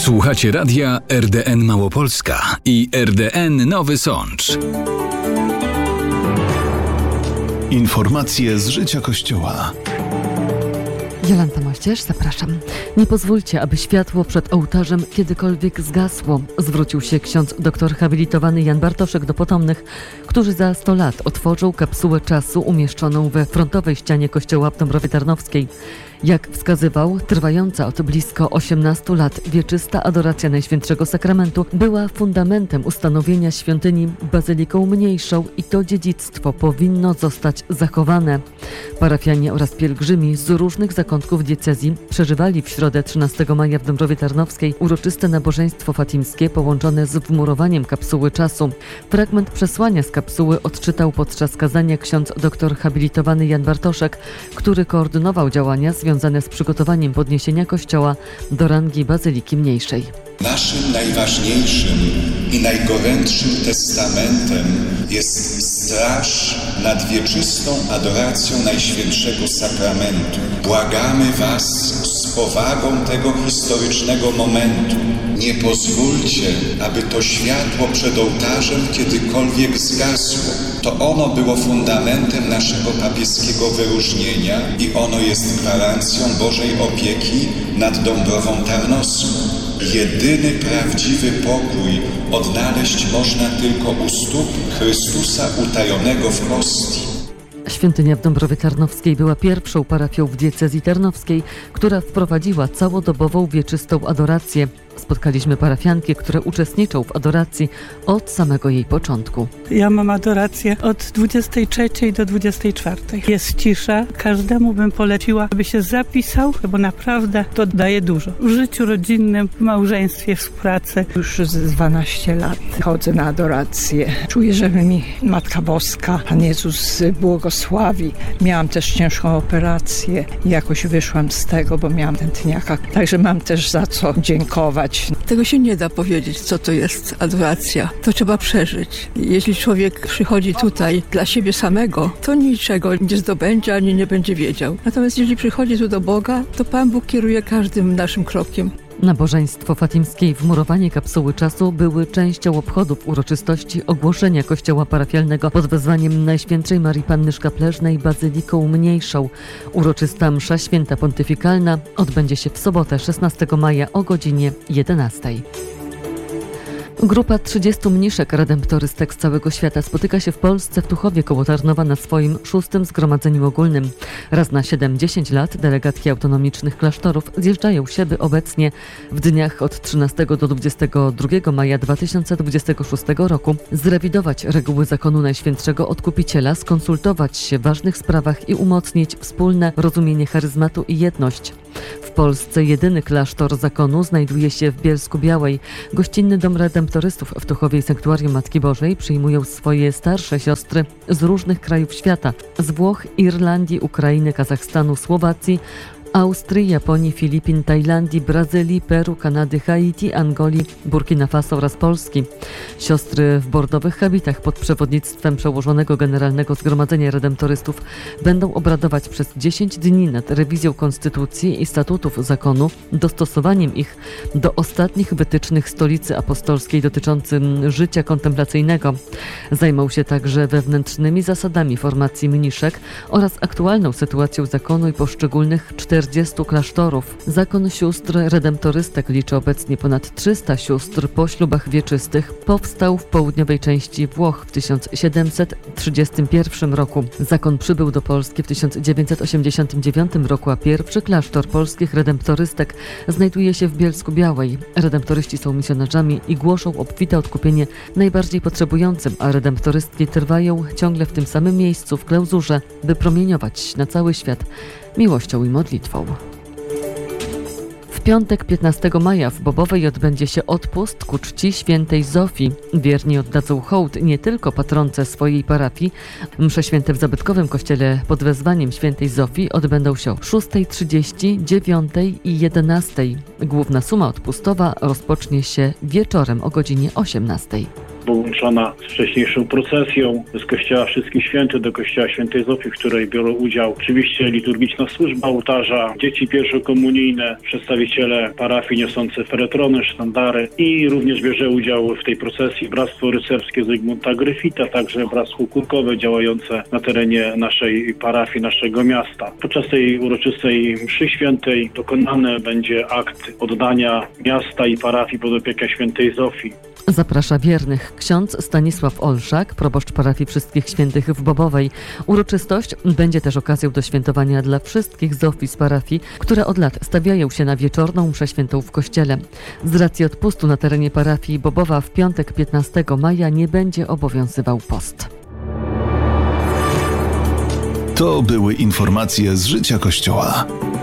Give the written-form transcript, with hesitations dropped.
Słuchacie radia RDN Małopolska i RDN Nowy Sącz. Informacje z życia Kościoła. Jolanta Mościerz, zapraszam. Nie pozwólcie, aby światło przed ołtarzem kiedykolwiek zgasło. Zwrócił się ksiądz doktor habilitowany Jan Bartoszek do potomnych, którzy za 100 lat otworzą kapsułę czasu umieszczoną we frontowej ścianie kościoła w Dąbrowie Tarnowskiej. Jak wskazywał, trwająca od blisko 18 lat wieczysta adoracja Najświętszego Sakramentu była fundamentem ustanowienia świątyni bazyliką mniejszą i to dziedzictwo powinno zostać zachowane. Parafianie oraz pielgrzymi z różnych zakątków diecezji przeżywali w środę 13 maja w Dąbrowie Tarnowskiej uroczyste nabożeństwo fatimskie połączone z wmurowaniem kapsuły czasu. Fragment przesłania z kapsuły odczytał podczas kazania ksiądz doktor habilitowany Jan Bartoszek, który koordynował działania związane z przygotowaniem podniesienia kościoła do rangi bazyliki mniejszej. Naszym najważniejszym i najgorętszym testamentem jest straż nad wieczystą adoracją Najświętszego Sakramentu. Błagamy Was z powagą tego historycznego momentu. Nie pozwólcie, aby to światło przed ołtarzem kiedykolwiek zgasło. To ono było fundamentem naszego papieskiego wyróżnienia i ono jest gwarancją Bożej opieki nad Dąbrową Tarnowską. Jedyny prawdziwy pokój odnaleźć można tylko u stóp Chrystusa utajonego w hostii. Świątynia w Dąbrowie Tarnowskiej była pierwszą parafią w diecezji tarnowskiej, która wprowadziła całodobową wieczystą adorację. Spotkaliśmy parafianki, które uczestniczą w adoracji od samego jej początku. Ja mam adorację od 23 do 24. Jest cisza. Każdemu bym poleciła, aby się zapisał, bo naprawdę to daje dużo. W życiu rodzinnym, w małżeństwie, w pracy. Już z 12 lat chodzę na adorację. Czuję, że mi Matka Boska, Pan Jezus błogosławi. Miałam też ciężką operację i jakoś wyszłam z tego, bo miałam tętniaka. Także mam też za co dziękować. Tego się nie da powiedzieć, co to jest adoracja. To trzeba przeżyć. Jeśli człowiek przychodzi tutaj dla siebie samego, to niczego nie zdobędzie, ani nie będzie wiedział. Natomiast jeżeli przychodzi tu do Boga, to Pan Bóg kieruje każdym naszym krokiem. Nabożeństwo fatimskie i wmurowanie kapsuły czasu były częścią obchodów uroczystości ogłoszenia kościoła parafialnego pod wezwaniem Najświętszej Marii Panny Szkapleżnej bazyliką mniejszą. Uroczysta msza święta pontyfikalna odbędzie się w sobotę 16 maja o godzinie 11. Grupa 30 mniszek redemptorystek z całego świata spotyka się w Polsce w Tuchowie koło Tarnowa na swoim 6. zgromadzeniu ogólnym. Raz na 7-10 lat delegatki autonomicznych klasztorów zjeżdżają się, by obecnie w dniach od 13 do 22 maja 2026 roku zrewidować reguły zakonu Najświętszego Odkupiciela, skonsultować się w ważnych sprawach i umocnić wspólne rozumienie charyzmatu i jedność. W Polsce jedyny klasztor zakonu znajduje się w Bielsku-Białej. Gościnny dom redemptorystów w Tuchowie i Sanktuarium Matki Bożej przyjmują swoje starsze siostry z różnych krajów świata. Z Włoch, Irlandii, Ukrainy, Kazachstanu, Słowacji, Austrii, Japonii, Filipin, Tajlandii, Brazylii, Peru, Kanady, Haiti, Angolii, Burkina Faso oraz Polski. Siostry w bordowych habitach pod przewodnictwem przełożonego Generalnego Zgromadzenia Redemptorystów będą obradować przez 10 dni nad rewizją konstytucji i statutów zakonu, dostosowaniem ich do ostatnich wytycznych Stolicy Apostolskiej dotyczącym życia kontemplacyjnego. Zajmą się także wewnętrznymi zasadami formacji mniszek oraz aktualną sytuacją zakonu i poszczególnych 40 klasztorów. Zakon sióstr redemptorystek liczy obecnie ponad 300 sióstr po ślubach wieczystych. Powstał w południowej części Włoch w 1731 roku. Zakon przybył do Polski w 1989 roku, a pierwszy klasztor polskich redemptorystek znajduje się w Bielsku-Białej. Redemptoryści są misjonarzami i głoszą obfite odkupienie najbardziej potrzebującym, a redemptorystki trwają ciągle w tym samym miejscu w klauzurze, by promieniować na cały świat miłością i modlitwą. W piątek 15 maja w Bobowej odbędzie się odpust ku czci świętej Zofii. Wierni oddadzą hołd nie tylko patronce swojej parafii. Msze święte w zabytkowym kościele pod wezwaniem świętej Zofii odbędą się o 6:30, 9:00 i 11:00. Główna suma odpustowa rozpocznie się wieczorem o godzinie 18:00. połączona z wcześniejszą procesją z kościoła Wszystkich Świętych do kościoła Świętej Zofii, w której biorą udział oczywiście liturgiczna służba ołtarza, dzieci pierwszokomunijne, przedstawiciele parafii niosące feretrony, sztandary i również bierze udział w tej procesji Bractwo Rycerskie Zygmunta Gryfita, także Bractwo Kurkowe działające na terenie naszej parafii, naszego miasta. Podczas tej uroczystej mszy świętej dokonany będzie akt oddania miasta i parafii pod opiekę Świętej Zofii. Zaprasza wiernych ksiądz Stanisław Olszak, proboszcz parafii Wszystkich Świętych w Bobowej. Uroczystość będzie też okazją do świętowania dla wszystkich Zofii z parafii, które od lat stawiają się na wieczorną mszę świętą w kościele. Z racji odpustu na terenie parafii Bobowa w piątek 15 maja nie będzie obowiązywał post. To były informacje z życia Kościoła.